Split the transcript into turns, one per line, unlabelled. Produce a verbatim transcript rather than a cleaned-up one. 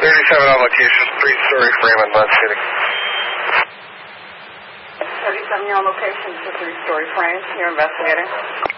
thirty-seven on location, three-story frame in Glen City.
thirty-seven, you're on location, it's a three-story frame. You're investigating.